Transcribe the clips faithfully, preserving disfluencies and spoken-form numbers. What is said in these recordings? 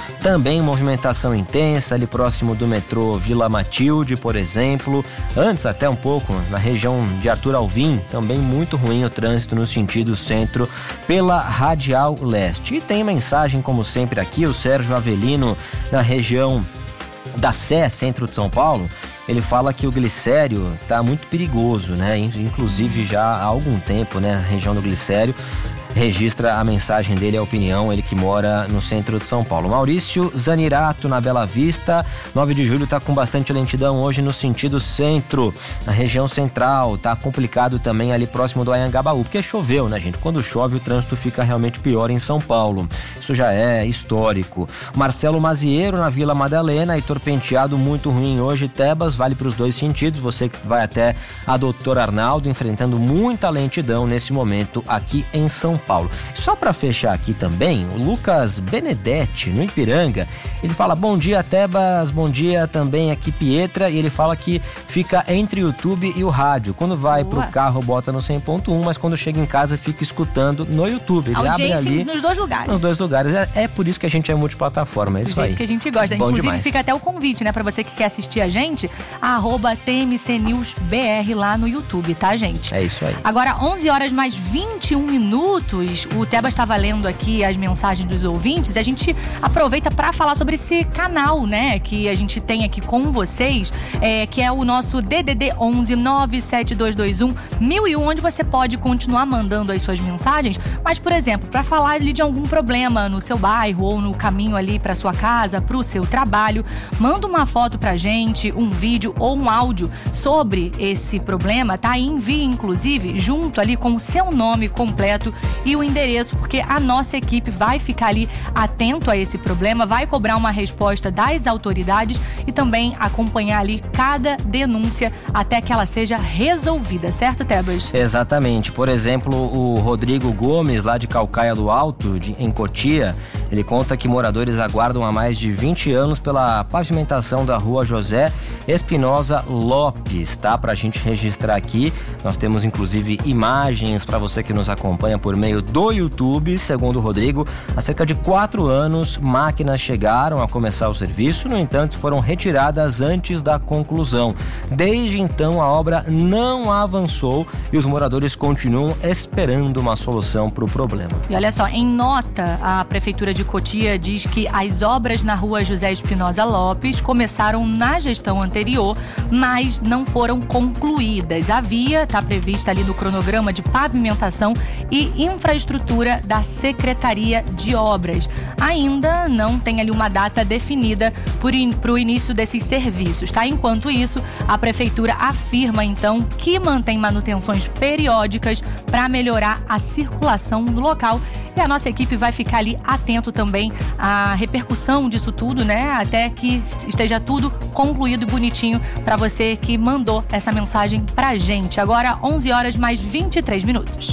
Também movimentação intensa ali próximo do metrô Vila Matilde, por exemplo. Antes até um pouco na região de Arthur Alvim, também muito ruim o trânsito no sentido centro pela Radial Leste. E tem mensagem, como sempre aqui, o Sérgio Avelino, na região da Sé, centro de São Paulo. Ele fala que o Glicério está muito perigoso, né? Inclusive já há algum tempo, né? A região do Glicério registra a mensagem dele, a opinião, ele que mora no centro de São Paulo. Maurício Zanirato, na Bela Vista, nove de julho está com bastante lentidão hoje no sentido centro, na região central, tá complicado também ali próximo do Anhangabaú, porque choveu, né, gente? Quando chove o trânsito fica realmente pior em São Paulo, isso já é histórico. Marcelo Mazieiro, na Vila Madalena, Heitor Penteado, muito ruim hoje, Tebas, vale para os dois sentidos, você vai até a Doutor Arnaldo, enfrentando muita lentidão nesse momento aqui em São Paulo. Paulo. Só para fechar aqui também, o Lucas Benedetti, no Ipiranga, ele fala: bom dia, Tebas, bom dia também aqui, Pietra, e ele fala que fica entre o YouTube e o rádio. Quando vai Boa. pro carro, bota no cem ponto um, mas quando chega em casa, fica escutando no YouTube. Ele Audiência abre ali nos dois lugares. Nos dois lugares. É, é por isso que a gente é multiplataforma, é isso aí. Do jeito que a gente gosta. Bom Inclusive, demais. Fica até o convite, né, para você que quer assistir a gente, arroba T M C News B R lá no YouTube, tá, gente? É isso aí. Agora, onze horas mais vinte e um minutos, o Tebas estava lendo aqui as mensagens dos ouvintes, e a gente aproveita para falar sobre esse canal, né, que a gente tem aqui com vocês, é, que é o nosso D D D onze nove sete dois dois um mil e um, onde você pode continuar mandando as suas mensagens, mas, por exemplo, para falar ali de algum problema no seu bairro ou no caminho ali para sua casa, para o seu trabalho, manda uma foto pra gente, um vídeo ou um áudio sobre esse problema, tá? E envie, inclusive, junto ali com o seu nome completo e o endereço, porque a nossa equipe vai ficar ali atento a esse problema, vai cobrar uma resposta das autoridades e também acompanhar ali cada denúncia até que ela seja resolvida, certo, Tebas? Exatamente. Por exemplo, o Rodrigo Gomes, lá de Calcaia do Alto, de, em Cotia, ele conta que moradores aguardam há mais de vinte anos pela pavimentação da rua José Espinosa Lopes, tá? Pra gente registrar aqui, nós temos inclusive imagens para você que nos acompanha por meio do YouTube. Segundo o Rodrigo, há cerca de quatro anos máquinas chegaram a começar o serviço, no entanto foram retiradas antes da conclusão. Desde então a obra não avançou e os moradores continuam esperando uma solução para o problema. E olha só, em nota, a Prefeitura de Cotia diz que as obras na rua José Espinosa Lopes começaram na gestão anterior, mas não foram concluídas. A via está prevista ali no cronograma de pavimentação e infraestrutura da Secretaria de Obras. Ainda não tem ali uma data definida para o início desses serviços, tá? Enquanto isso, a Prefeitura afirma, então, que mantém manutenções periódicas para melhorar a circulação no local. E a nossa equipe vai ficar ali atento também à repercussão disso tudo, né? Até que esteja tudo concluído e bonitinho para você que mandou essa mensagem pra gente. Agora, onze horas mais vinte e três minutos.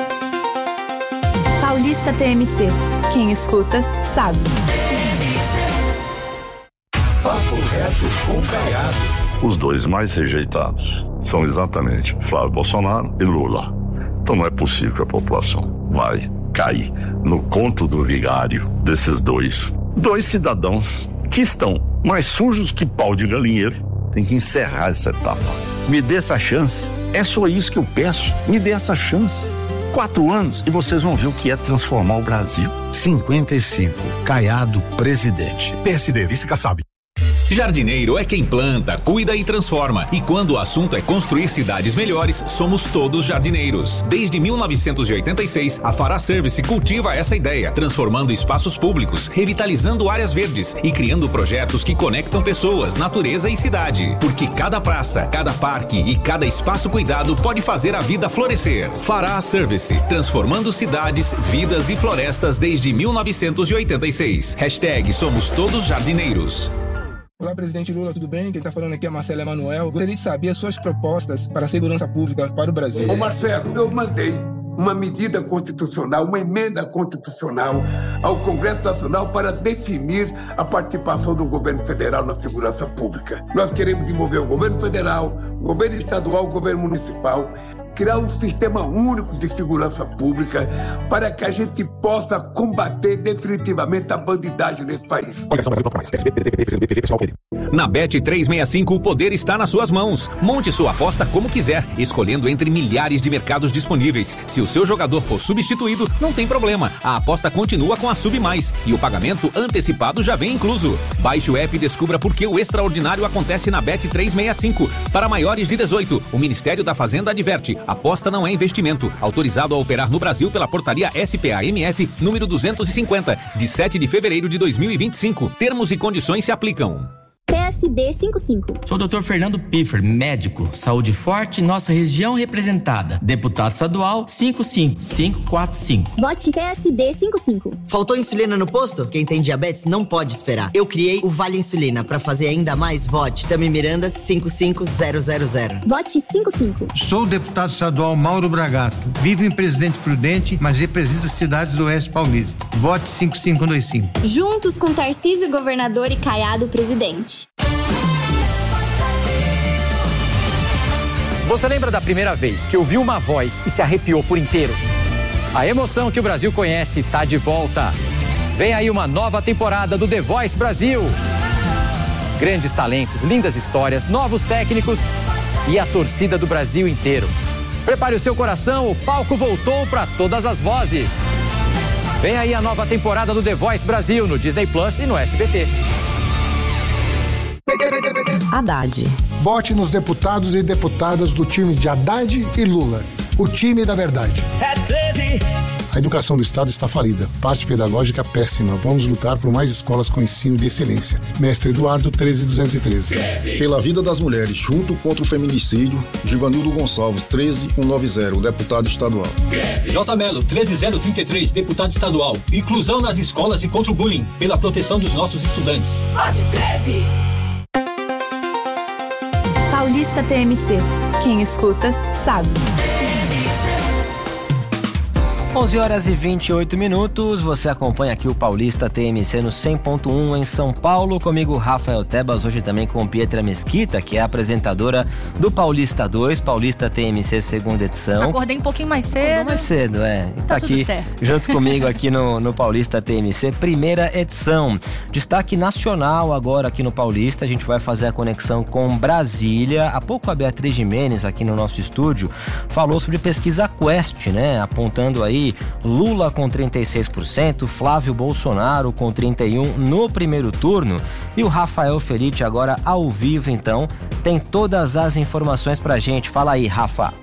Paulista T M C. Quem escuta, sabe. Papo reto com Caiado. Os dois mais rejeitados são exatamente Flávio Bolsonaro e Lula. Então não é possível que a população vai cair no conto do vigário desses dois. Dois cidadãos que estão mais sujos que pau de galinheiro. Tem que encerrar essa etapa. Me dê essa chance. É só isso que eu peço. Me dê essa chance. Quatro anos e vocês vão ver o que é transformar o Brasil. cinquenta e cinco. Caiado, presidente. P S D, vice Kassab. Jardineiro é quem planta, cuida e transforma. E quando o assunto é construir cidades melhores, somos todos jardineiros. Desde mil novecentos e oitenta e seis, a Fará Service cultiva essa ideia, transformando espaços públicos, revitalizando áreas verdes e criando projetos que conectam pessoas, natureza e cidade. Porque cada praça, cada parque e cada espaço cuidado pode fazer a vida florescer. Fará Service, transformando cidades, vidas e florestas desde mil novecentos e oitenta e seis. Hashtag Somos Todos Jardineiros. Olá, presidente Lula, tudo bem? Quem está falando aqui é Marcelo Emanuel. Gostaria de saber as suas propostas para a segurança pública para o Brasil. Ô Marcelo, eu mandei uma medida constitucional, uma emenda constitucional ao Congresso Nacional para definir a participação do governo federal na segurança pública. Nós queremos envolver o governo federal, o governo estadual, o governo municipal. criar um sistema único de segurança pública para que a gente possa combater definitivamente a bandidagem nesse país. Na Bet trezentos e sessenta e cinco, o poder está nas suas mãos. Monte sua aposta como quiser, escolhendo entre milhares de mercados disponíveis. Se o seu jogador for substituído, não tem problema. A aposta continua com a Sub Mais e o pagamento antecipado já vem incluso. Baixe o app e descubra por que o extraordinário acontece na Bet trezentos e sessenta e cinco. Para maiores de dezoito, o Ministério da Fazenda adverte: aposta não é investimento. Autorizado a operar no Brasil pela portaria S P A M F número duzentos e cinquenta, de sete de fevereiro de dois mil e vinte e cinco. Termos e condições se aplicam. P S D cinquenta e cinco. Sou o doutor Fernando Piffer, médico, saúde forte, nossa região representada. Deputado estadual cinco cinco cinco quatro cinco. Vote P S D cinquenta e cinco. Faltou insulina no posto? Quem tem diabetes não pode esperar. Eu criei o Vale Insulina para fazer ainda mais. Vote Tami Miranda cinco cinco zero zero zero. Vote cinquenta e cinco. Sou o deputado estadual Mauro Bragato. Vivo em Presidente Prudente, mas represento as cidades do Oeste Paulista. Vote cinco cinco dois cinco. Juntos com Tarcísio governador e Caiado presidente. Você lembra da primeira vez que ouviu uma voz e se arrepiou por inteiro? A emoção que o Brasil conhece está de volta. Vem aí uma nova temporada do The Voice Brasil. Grandes talentos, lindas histórias, novos técnicos e a torcida do Brasil inteiro. Prepare o seu coração, o palco voltou para todas as vozes. Vem aí a nova temporada do The Voice Brasil no Disney Plus e no S B T. Haddad. Vote nos deputados e deputadas do time de Haddad e Lula. O time da verdade. É treze. A educação do Estado está falida. Parte pedagógica péssima. Vamos lutar por mais escolas com ensino de excelência. Mestre Eduardo, treze duzentos e treze. Pela vida das mulheres, junto contra o feminicídio, Givanildo Gonçalves, treze cento e noventa, deputado estadual. J. Melo, treze mil trinta e três, deputado estadual. Inclusão nas escolas e contra o bullying, pela proteção dos nossos estudantes. Vote treze. Paulista T M C. Quem escuta, sabe. onze horas e vinte e oito minutos, você acompanha aqui o Paulista T M C no cem ponto um em São Paulo, comigo Rafael Tebas, hoje também com Pietra Mesquita, que é apresentadora do Paulista dois, Paulista T M C segunda edição. Acordei um pouquinho mais cedo. Acordou mais cedo, é. E tá, tá aqui junto comigo aqui no, no Paulista T M C, primeira edição. Destaque nacional agora aqui no Paulista, a gente vai fazer a conexão com Brasília. Há pouco a Beatriz Jimenez aqui no nosso estúdio falou sobre pesquisa Quest, né? Apontando aí Lula com trinta e seis por cento, Flávio Bolsonaro com trinta e um por cento no primeiro turno. E o Rafael Felitti agora ao vivo, então, tem todas as informações pra gente. Fala aí, Rafa.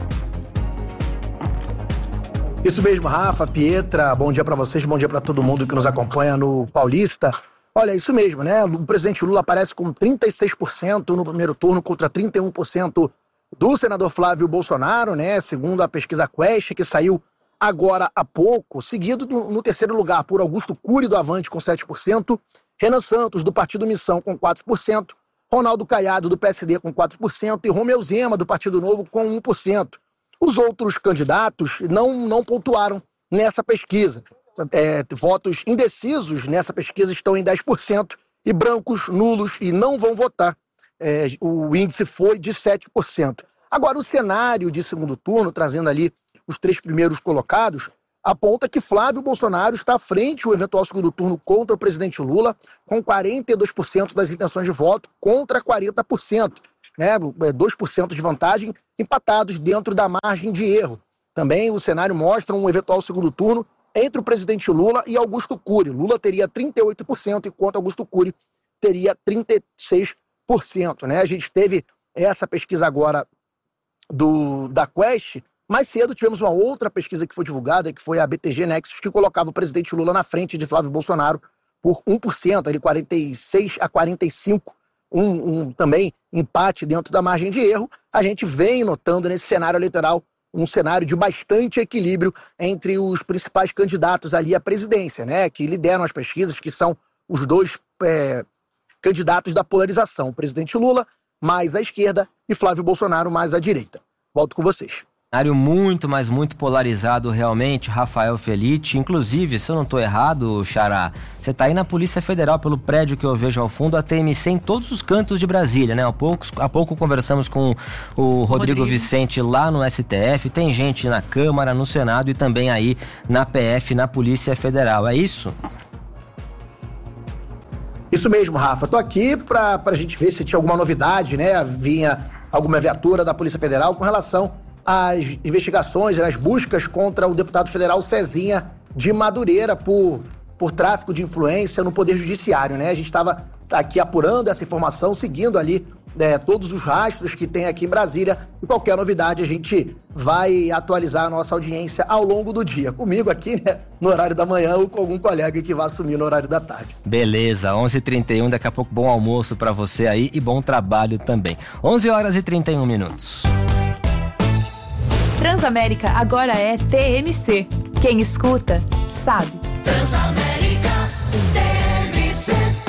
Isso mesmo, Rafa, Pietra, bom dia pra vocês, bom dia pra todo mundo que nos acompanha no Paulista. Olha, isso mesmo, né? O presidente Lula aparece com trinta e seis por cento no primeiro turno contra trinta e um por cento do senador Flávio Bolsonaro, né? Segundo a pesquisa Quest, que saiu agora há pouco, seguido no, no terceiro lugar por Augusto Cury do Avante com sete por cento, Renan Santos do Partido Missão com quatro por cento, Ronaldo Caiado do P S D com quatro por cento e Romeu Zema do Partido Novo com um por cento. Os outros candidatos não, não pontuaram nessa pesquisa. É, votos indecisos nessa pesquisa estão em dez por cento e brancos, nulos e não vão votar. É, o índice foi de sete por cento. Agora, o cenário de segundo turno, trazendo ali os três primeiros colocados, aponta que Flávio Bolsonaro está à frente do eventual segundo turno contra o presidente Lula, com quarenta e dois por cento das intenções de voto contra quarenta por cento, né? dois por cento de vantagem, empatados dentro da margem de erro. Também o cenário mostra um eventual segundo turno entre o presidente Lula e Augusto Cury. Lula teria trinta e oito por cento, enquanto Augusto Cury teria trinta e seis por cento. Né? A gente teve essa pesquisa agora do, da Quest. Mais cedo tivemos uma outra pesquisa que foi divulgada, que foi a B T G Nexus, que colocava o presidente Lula na frente de Flávio Bolsonaro por um por cento, ali quarenta e seis a quarenta e cinco, um, um também empate dentro da margem de erro. A gente vem notando nesse cenário eleitoral um cenário de bastante equilíbrio entre os principais candidatos ali à presidência, né, que lideram as pesquisas, que são os dois é, candidatos da polarização, o presidente Lula mais à esquerda e Flávio Bolsonaro mais à direita. Volto com vocês. Muito, mas muito polarizado realmente, Rafael Felitti. Inclusive, se eu não estou errado, Xará, você está aí na Polícia Federal, pelo prédio que eu vejo ao fundo, a T M C em todos os cantos de Brasília, né? Há pouco, há pouco conversamos com o Rodrigo, Rodrigo Vicente lá no S T F, tem gente na Câmara, no Senado e também aí na P F, na Polícia Federal, é isso? Isso mesmo, Rafa. Tô aqui para a gente ver se tinha alguma novidade, né? Vinha alguma viatura da Polícia Federal com relação as investigações, as buscas contra o deputado federal Cezinha de Madureira por, por tráfico de influência no Poder Judiciário, né? A gente estava aqui apurando essa informação, seguindo ali é, todos os rastros que tem aqui em Brasília, e qualquer novidade a gente vai atualizar a nossa audiência ao longo do dia. Comigo aqui, né, no horário da manhã, ou com algum colega que vai assumir no horário da tarde. Beleza, onze e trinta e um, daqui a pouco bom almoço para você aí e bom trabalho também. onze horas e trinta e um minutos. Transamérica agora é T M C. Quem escuta, sabe. Transamérica T M C.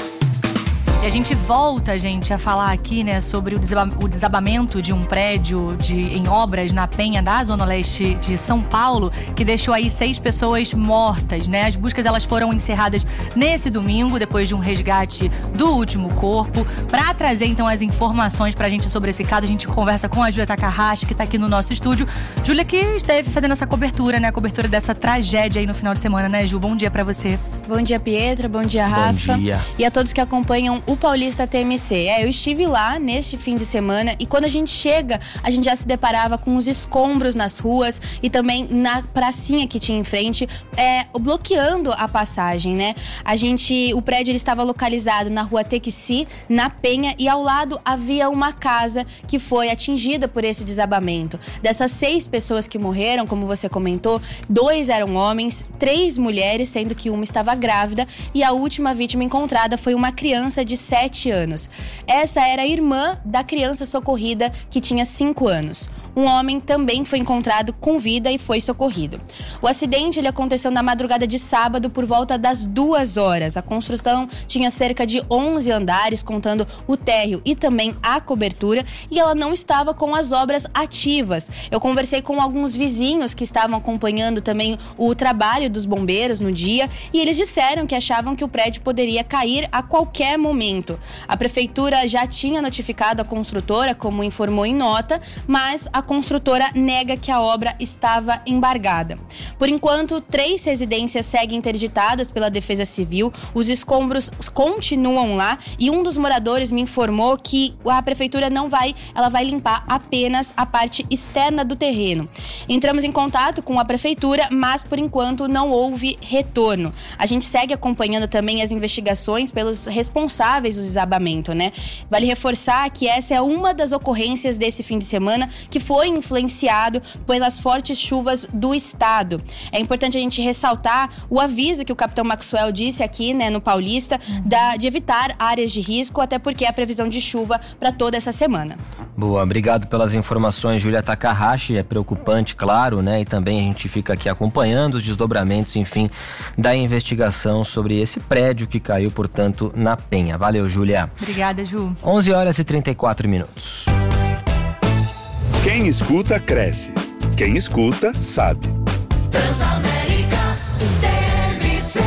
E a gente volta, gente, a falar aqui, né, sobre o, desaba- o desabamento de um prédio de, em obras na Penha da Zona Leste de São Paulo, que deixou aí seis pessoas mortas, né? As buscas, elas foram encerradas nesse domingo, depois de um resgate do último corpo. Para trazer, então, as informações pra gente sobre esse caso, a gente conversa com a Júlia Takahashi, que tá aqui no nosso estúdio. Júlia, que esteve fazendo essa cobertura, né? A cobertura dessa tragédia aí no final de semana, né, Ju? Bom dia pra você. Bom dia, Pietra. Bom dia, Rafa. Bom dia. E a todos que acompanham o Paulista T M C. É, eu estive lá neste fim de semana e quando a gente chega, a gente já se deparava com os escombros nas ruas e também na pracinha que tinha em frente, é, bloqueando a passagem, né? A gente, o prédio ele estava localizado na rua Tequeci, na Penha, e ao lado havia uma casa que foi atingida por esse desabamento. Dessas seis pessoas que morreram, como você comentou, dois eram homens, três mulheres, sendo que uma estava grávida, e a última vítima encontrada foi uma criança de sete anos. Essa era a irmã da criança socorrida, que tinha cinco anos. Um homem também foi encontrado com vida e foi socorrido. O acidente ele aconteceu na madrugada de sábado por volta das duas horas. A construção tinha cerca de onze andares, contando o térreo e também a cobertura, e ela não estava com as obras ativas. Eu conversei com alguns vizinhos que estavam acompanhando também o trabalho dos bombeiros no dia, e eles disseram que achavam que o prédio poderia cair a qualquer momento. A prefeitura já tinha notificado a construtora, como informou em nota, mas a construtora nega que a obra estava embargada. Por enquanto, três residências seguem interditadas pela Defesa Civil, os escombros continuam lá, e um dos moradores me informou que a prefeitura não vai, ela vai limpar apenas a parte externa do terreno. Entramos em contato com a prefeitura, mas por enquanto não houve retorno. A gente segue acompanhando também as investigações pelos responsáveis do desabamento, né? Vale reforçar que essa é uma das ocorrências desse fim de semana que foi foi influenciado pelas fortes chuvas do estado. É importante a gente ressaltar o aviso que o capitão Maxwell disse aqui, né, no Paulista, uhum. da, de evitar áreas de risco, até porque é a previsão de chuva para toda essa semana. Boa, obrigado pelas informações, Júlia Takahashi. É preocupante, claro, né? E também a gente fica aqui acompanhando os desdobramentos, enfim, da investigação sobre esse prédio que caiu, portanto, na Penha. Valeu, Júlia. Obrigada, Ju. onze horas e trinta e quatro minutos. Quem escuta, cresce. Quem escuta, sabe. Transamérica T M C.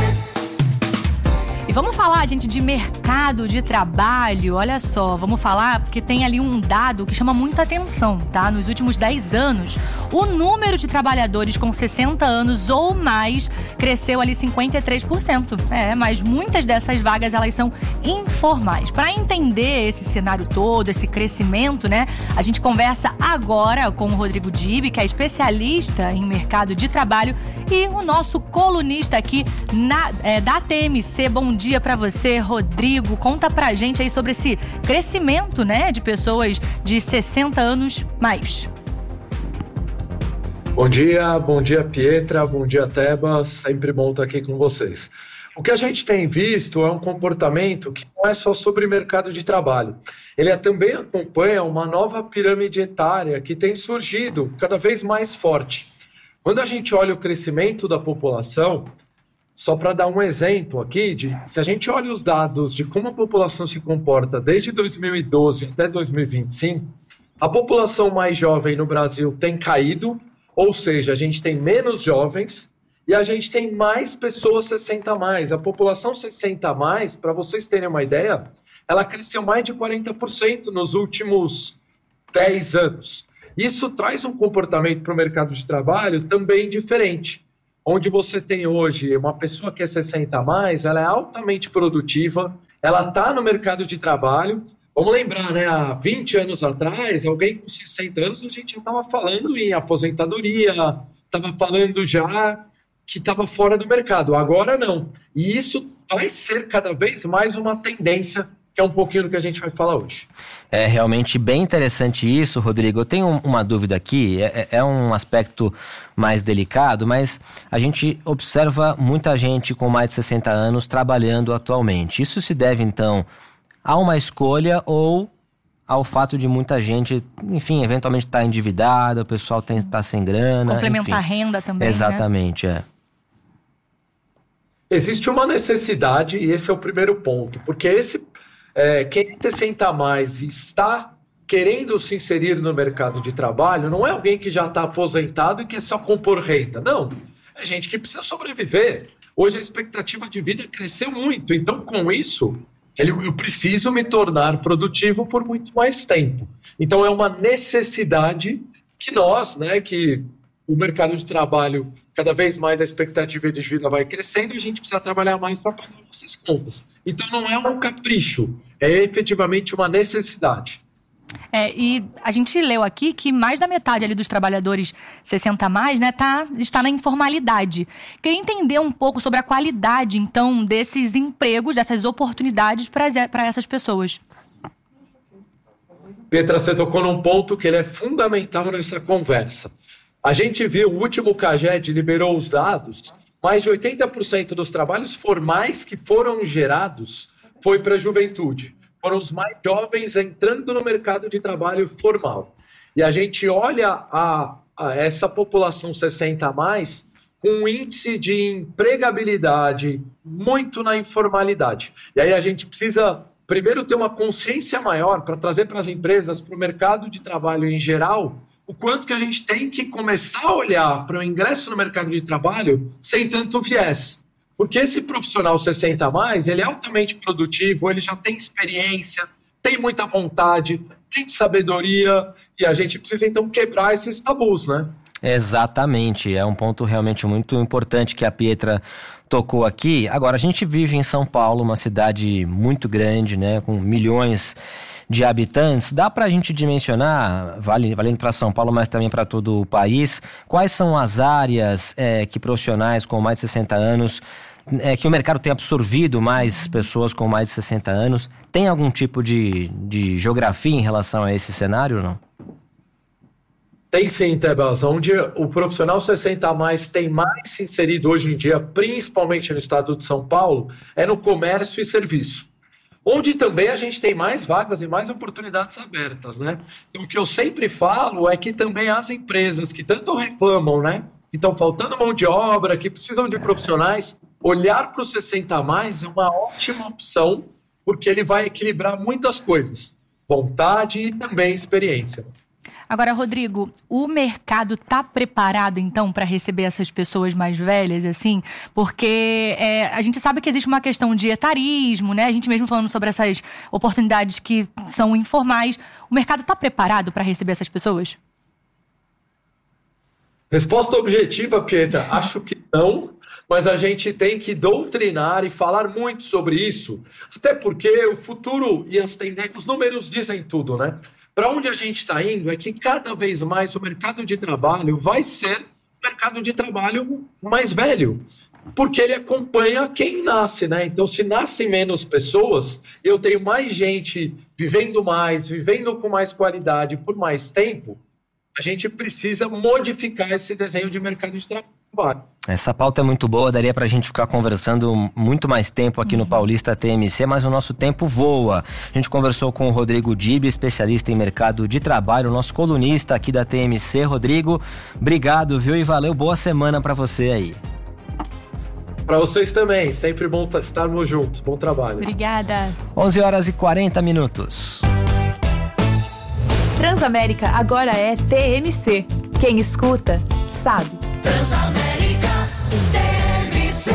E vamos falar, gente, de mercado de trabalho. Olha só, vamos falar porque tem ali um dado que chama muita atenção, tá? Nos últimos dez anos, o número de trabalhadores com sessenta anos ou mais cresceu ali cinquenta e três por cento. É, mas muitas dessas vagas, elas são informais. Para entender esse cenário todo, esse crescimento, né? A gente conversa agora com o Rodrigo Dibi, que é especialista em mercado de trabalho, e o nosso colunista aqui na, é, da T M C. Bom dia para você, Rodrigo. Conta pra gente aí sobre esse crescimento, né, de pessoas de sessenta anos mais. Bom dia, bom dia, Pietra, bom dia, Teba, sempre bom estar aqui com vocês. O que a gente tem visto é um comportamento que não é só sobre mercado de trabalho. Ele também acompanha uma nova pirâmide etária que tem surgido cada vez mais forte. Quando a gente olha o crescimento da população, só para dar um exemplo aqui, de, se a gente olha os dados de como a população se comporta desde dois mil e doze até dois mil e vinte e cinco, a população mais jovem no Brasil tem caído Ou seja, a gente tem menos jovens e a gente tem mais pessoas sessenta a mais. A população sessenta a mais, para vocês terem uma ideia, ela cresceu mais de quarenta por cento nos últimos dez anos. Isso traz um comportamento para o mercado de trabalho também diferente. Onde você tem hoje uma pessoa que é sessenta a mais, ela é altamente produtiva, ela está no mercado de trabalho. Vamos lembrar, né? Há vinte anos atrás, alguém com sessenta anos, a gente já estava falando em aposentadoria, estava falando já que estava fora do mercado. Agora não. E isso vai ser cada vez mais uma tendência, que é um pouquinho do que a gente vai falar hoje. É realmente bem interessante isso, Rodrigo. Eu tenho uma dúvida aqui, é, é um aspecto mais delicado, mas a gente observa muita gente com mais de sessenta anos trabalhando atualmente. Isso se deve, então, a uma escolha ou ao fato de muita gente, enfim, eventualmente estar tá endividada, o pessoal está sem grana. Complementar a enfim. renda também, Exatamente, né? é. Existe uma necessidade, e esse é o primeiro ponto, porque esse, é, quem sessenta a mais e está querendo se inserir no mercado de trabalho, não é alguém que já está aposentado e quer só compor renda, não. É gente que precisa sobreviver. Hoje a expectativa de vida cresceu muito, então com isso, ele, eu preciso me tornar produtivo por muito mais tempo. Então é uma necessidade que nós, né, que o mercado de trabalho, cada vez mais a expectativa de vida vai crescendo e a gente precisa trabalhar mais para pagar nossas contas. Então não é um capricho, é efetivamente uma necessidade. É, e a gente leu aqui que mais da metade ali dos trabalhadores sessenta a mais, né, tá, está na informalidade. Queria entender um pouco sobre a qualidade, então, desses empregos, dessas oportunidades para essas pessoas. Petra, você tocou num ponto que ele é fundamental nessa conversa. A gente viu, o último CAGED liberou os dados, mais de oitenta por cento dos trabalhos formais que foram gerados foi para a juventude. Foram os mais jovens entrando no mercado de trabalho formal. E a gente olha a, a essa população sessenta a mais com um índice de empregabilidade muito na informalidade. E aí a gente precisa, primeiro, ter uma consciência maior para trazer para as empresas, para o mercado de trabalho em geral, o quanto que a gente tem que começar a olhar para o ingresso no mercado de trabalho sem tanto viés. Porque esse profissional sessenta a mais, ele é altamente produtivo, ele já tem experiência, tem muita vontade, tem sabedoria, e a gente precisa então quebrar esses tabus, né? Exatamente, é um ponto realmente muito importante que a Pietra tocou aqui. Agora, a gente vive em São Paulo, uma cidade muito grande, né, com milhões de habitantes. Dá para a gente dimensionar, vale, valendo para São Paulo, mas também para todo o país, quais são as áreas é, que profissionais com mais de sessenta anos, é, que o mercado tem absorvido mais pessoas com mais de sessenta anos? Tem algum tipo de, de geografia em relação a esse cenário ou não? Tem sim, Tebas, onde o profissional sessenta a mais tem mais se inserido hoje em dia, principalmente no estado de São Paulo, é no comércio e serviço. Onde também a gente tem mais vagas e mais oportunidades abertas, né? Então, o que eu sempre falo é que também as empresas que tanto reclamam, né, que estão faltando mão de obra, que precisam de profissionais, olhar para o sessenta a mais é uma ótima opção, porque ele vai equilibrar muitas coisas, vontade e também experiência. Agora, Rodrigo, o mercado está preparado, então, para receber essas pessoas mais velhas, assim? Porque é, a gente sabe que existe uma questão de etarismo, né? A gente mesmo falando sobre essas oportunidades que são informais. O mercado está preparado para receber essas pessoas? Resposta objetiva, Pietra, acho que não, mas a gente tem que doutrinar e falar muito sobre isso, até porque o futuro e as tendências, os números dizem tudo, né? Para onde a gente está indo é que cada vez mais o mercado de trabalho vai ser um mercado de trabalho mais velho, porque ele acompanha quem nasce, né? Então, se nascem menos pessoas, eu tenho mais gente vivendo mais, vivendo com mais qualidade por mais tempo, a gente precisa modificar esse desenho de mercado de trabalho. Essa pauta é muito boa, daria pra gente ficar conversando muito mais tempo aqui no Paulista T M C, mas o nosso tempo voa. A gente conversou com o Rodrigo Dib, especialista em mercado de trabalho, nosso colunista aqui da T M C. Rodrigo, obrigado, viu? E valeu, boa semana pra você aí. Pra vocês também, sempre bom estarmos juntos, bom trabalho. Obrigada. onze horas e quarenta minutos. Transamérica agora é T M C. Quem escuta, sabe. Transamérica T M C.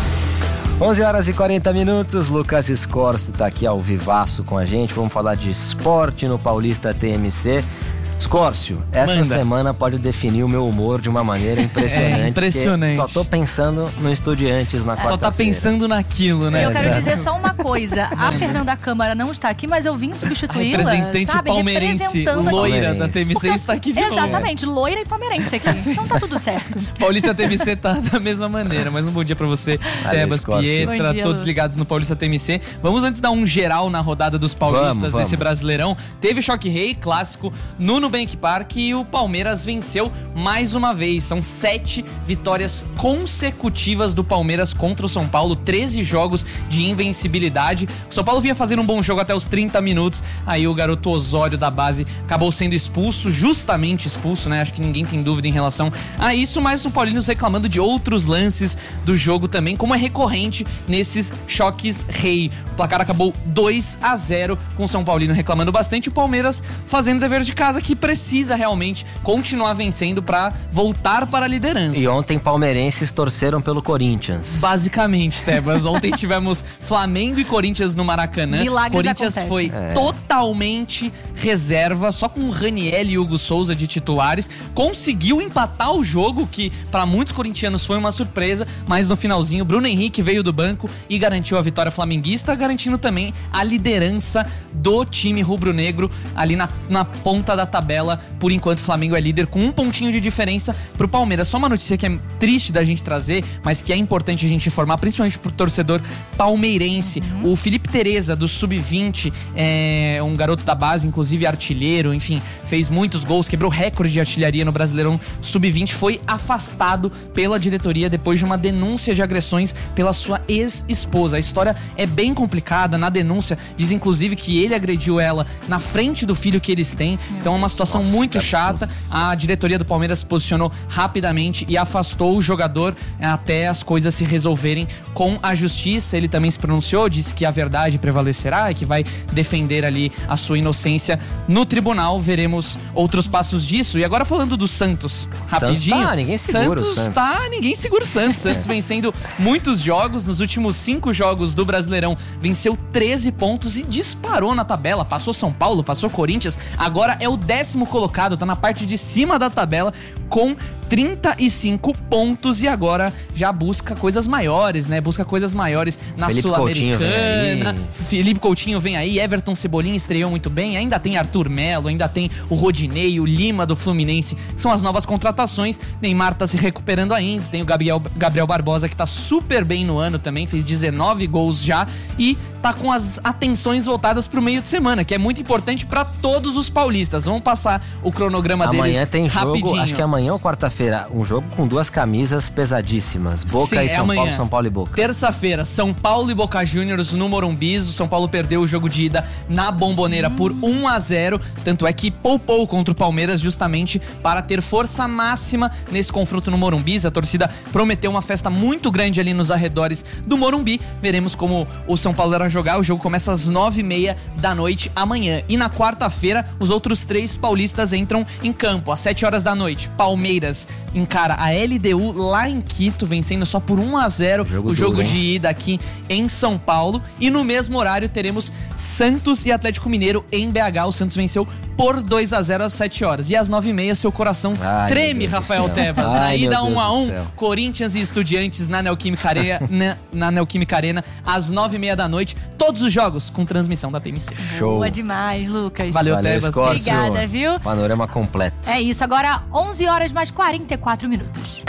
onze horas e quarenta minutos, Lucas Scorso tá aqui ao vivaço com a gente. Vamos falar de esporte no Paulista T M C. Scórcio, essa Manda. semana pode definir o meu humor de uma maneira impressionante. É impressionante. Só tô pensando no Estudiantes na quarta-feira. Só tá pensando naquilo, né? Eu quero Exato. dizer só uma coisa. A Fernanda Câmara não está aqui, mas eu vim substituí-la. Representante sabe? palmeirense, Representando loira aqui. da T M C Porque eu- está aqui de novo. Exatamente, loira e palmeirense aqui. Então tá tudo certo. Paulista T M C tá da mesma maneira. Mais um bom dia pra você, Valeu, Tebas, Scórcio. Pietra, Bom dia, todos Lu. ligados no Paulista T M C. Vamos antes dar um geral na rodada dos paulistas Vamos, vamos. desse Brasileirão. Teve Choque Rei, clássico, no Nubank Park e o Palmeiras venceu mais uma vez. São sete vitórias consecutivas do Palmeiras contra o São Paulo, treze jogos de invencibilidade. O São Paulo vinha fazendo um bom jogo até os trinta minutos, aí o garoto Osório da base acabou sendo expulso, justamente expulso, né? Acho que ninguém tem dúvida em relação a isso, mas o Paulinhos reclamando de outros lances do jogo também, como é recorrente nesses choques rei. O placar acabou dois a zero, com o São Paulino reclamando bastante, o Palmeiras fazendo dever de casa, que precisa realmente continuar vencendo para voltar para a liderança. E ontem palmeirenses torceram pelo Corinthians. Basicamente, Tebas. Ontem tivemos Flamengo e Corinthians no Maracanã. Milagres Corinthians acontecem. foi É. totalmente reserva, só com o Raniel e Hugo Souza de titulares. Conseguiu empatar o jogo, que para muitos corintianos foi uma surpresa, mas no finalzinho, Bruno Henrique veio do banco e garantiu a vitória flamenguista, garantindo também a liderança do time rubro-negro ali na, na ponta da tabela. Por enquanto, o Flamengo é líder com um pontinho de diferença pro Palmeiras. Só uma notícia que é triste da gente trazer, mas que é importante a gente informar, principalmente pro torcedor palmeirense. Uhum. O Felipe Tereza, do sub vinte, é um garoto da base, inclusive artilheiro, enfim, fez muitos gols, quebrou recorde de artilharia no Brasileirão sub vinte, foi afastado pela diretoria depois de uma denúncia de agressões pela sua ex-esposa. A história é bem complicada. Na denúncia diz inclusive que ele agrediu ela na frente do filho que eles têm. Então é uma situação Nossa, muito que chata. A diretoria do Palmeiras se posicionou rapidamente e afastou o jogador até as coisas se resolverem com a justiça. Ele também se pronunciou, disse que a verdade prevalecerá e que vai defender ali a sua inocência no tribunal. Veremos outros passos disso. E agora falando do Santos, rapidinho. Santos tá, ninguém segura o Santos Santos. tá, ninguém segura o Santos. Santos vencendo muitos jogos. Nos últimos cinco jogos do Brasileirão, venceu treze pontos e disparou na tabela. Passou São Paulo, passou Corinthians. Agora é o décimo colocado, tá na parte de cima da tabela com trinta e cinco pontos e agora já busca coisas maiores, né? Busca coisas maiores na Felipe Coutinho vem Sul-Americana. aí. Felipe Coutinho vem aí, Everton Cebolinha estreou muito bem, ainda tem Arthur Melo, ainda tem o Rodinei, o Lima do Fluminense, que são as novas contratações. Neymar tá se recuperando ainda, tem o Gabriel, Gabriel Barbosa, que tá super bem no ano também, fez dezenove gols já e tá com as atenções voltadas pro meio de semana, que é muito importante pra todos os paulistas. Vamos passar o cronograma deles Amanhã tem jogo, rapidinho. acho que amanhã ou quarta-feira, um jogo com duas camisas pesadíssimas. Boca Sim, e é São amanhã. Paulo, São Paulo e Boca. Terça-feira, São Paulo e Boca Juniors no Morumbi. O São Paulo perdeu o jogo de ida na Bomboneira por um a zero. Tanto é que poupou contra o Palmeiras justamente para ter força máxima nesse confronto no Morumbi. A torcida prometeu uma festa muito grande ali nos arredores do Morumbi. Veremos como o São Paulo irá jogar. O jogo começa às nove e meia da noite amanhã. E na quarta-feira, os outros três paulistas entram em campo. Às sete horas da noite, Palmeiras encara a L D U lá em Quito, vencendo só por um a zero Jogo o jogo duro, de hein? ida aqui em São Paulo. E no mesmo horário teremos Santos e Atlético Mineiro em B H. O Santos venceu por dois a zero às sete horas. E às nove e meia, seu coração Ai, treme, meu Deus do Rafael céu. Tebas. Ai, Na meu ida Deus um a um, do céu. Corinthians e Estudiantes na Neoquímica Arena, na, na Neoquímica Arena, às nove e meia da noite. Todos os jogos com transmissão da T M C. Show. Boa demais, Lucas. Valeu, Tebas. Scórcio. Obrigada, viu? Panorama completo. É isso, agora onze horas mais quarenta e quatro minutos.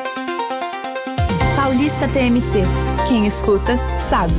Paulista T M C. Quem escuta, sabe.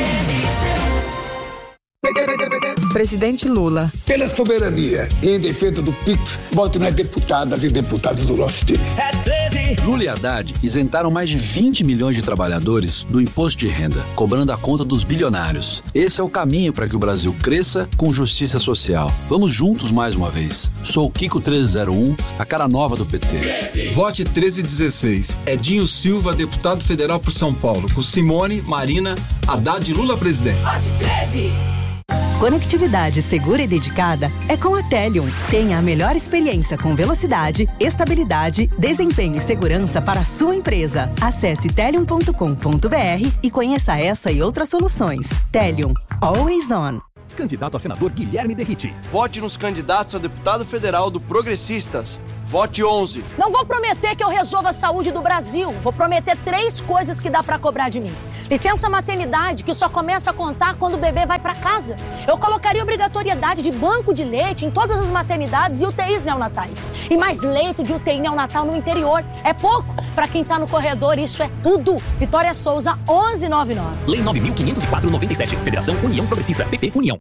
Presidente Lula. Pela soberania e em defesa do P I X, vote nas deputadas e deputados do nosso time. Lula e Haddad isentaram mais de vinte milhões de trabalhadores do imposto de renda, cobrando a conta dos bilionários. Esse é o caminho para que o Brasil cresça com justiça social. Vamos juntos mais uma vez. Sou o Kiko treze zero um, a cara nova do P T. Vote treze dezesseis. Edinho Silva, deputado federal por São Paulo, com Simone, Marina, Haddad e Lula presidente. Vote treze. Conectividade segura e dedicada é com a Telium. Tenha a melhor experiência com velocidade, estabilidade, desempenho e segurança para a sua empresa. Acesse telium ponto com ponto br e conheça essa e outras soluções. Telium. Always on. Candidato a senador Guilherme Derriti. Vote nos candidatos a deputado federal do Progressistas. Vote onze. Não vou prometer que eu resolva a saúde do Brasil. Vou prometer três coisas que dá pra cobrar de mim. Licença maternidade, que só começa a contar quando o bebê vai pra casa. Eu colocaria obrigatoriedade de banco de leite em todas as maternidades e U T Is neonatais. E mais leito de U T I neonatal no interior. É pouco? Pra quem tá no corredor, isso é tudo. Vitória Souza, onze noventa e nove. Lei nove mil quinhentos e quatro, noventa e sete. Federação União Progressista. P P União.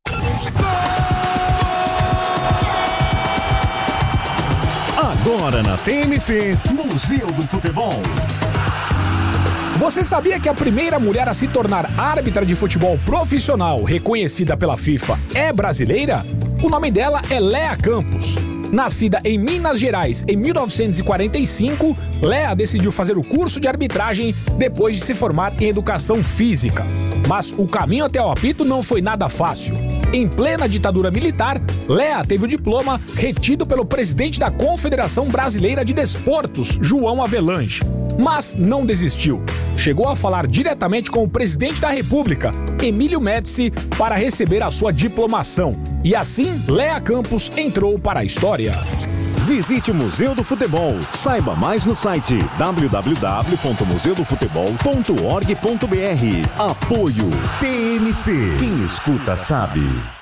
Agora na T M C, Museu do Futebol. Você sabia que a primeira mulher a se tornar árbitra de futebol profissional reconhecida pela FIFA é brasileira? O nome dela é Léa Campos. Nascida em Minas Gerais em mil novecentos e quarenta e cinco, Léa decidiu fazer o curso de arbitragem depois de se formar em educação física. Mas o caminho até o apito não foi nada fácil. Em plena ditadura militar, Léa teve o diploma retido pelo presidente da Confederação Brasileira de Desportos, João Avelange. Mas não desistiu. Chegou a falar diretamente com o presidente da República, Emílio Médici, para receber a sua diplomação. E assim, Léa Campos entrou para a história. Visite o Museu do Futebol. Saiba mais no site w w w ponto museu do futebol ponto org ponto br. Apoio T M C. Quem escuta sabe.